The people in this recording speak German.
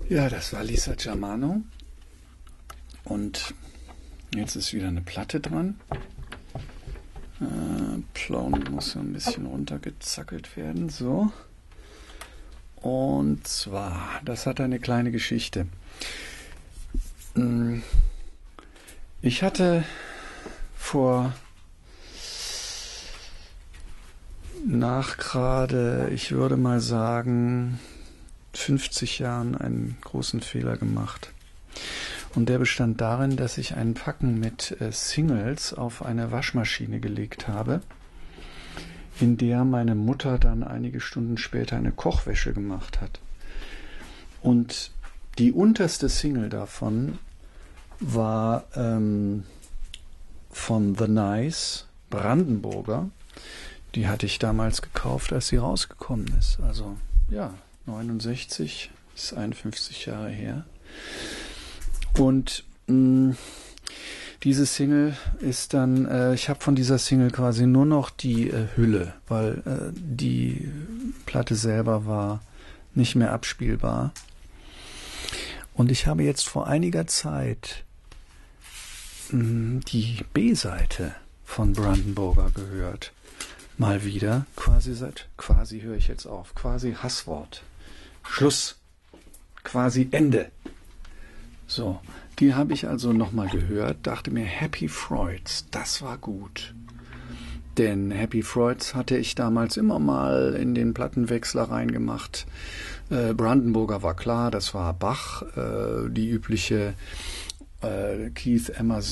Ja, das war Lisa Germano. Und jetzt ist wieder eine Platte dran. Plone muss so ein bisschen runtergezackelt werden. So. Und zwar, das hat eine kleine Geschichte. Ich hatte gerade, ich würde mal sagen, 50 Jahren einen großen Fehler gemacht. Und der bestand darin, dass ich einen Packen mit Singles auf eine Waschmaschine gelegt habe, in der meine Mutter dann einige Stunden später eine Kochwäsche gemacht hat. Und die unterste Single davon war von The Nice, Brandenburger. Die hatte ich damals gekauft, als sie rausgekommen ist. Also ja, 69, ist 51 Jahre her. Und diese Single ist dann, ich habe von dieser Single quasi nur noch die Hülle, weil die Platte selber war nicht mehr abspielbar. Und ich habe jetzt vor einiger Zeit die B-Seite von Brandenburger gehört. Mal wieder, quasi höre ich jetzt auf, quasi Hasswort. Schluss, quasi Ende. So, die habe ich also nochmal gehört, dachte mir, Happy Freuds, das war gut. Denn Happy Freuds hatte ich damals immer mal in den Plattenwechsler reingemacht. Brandenburger war klar, das war Bach, die übliche Keith Emerson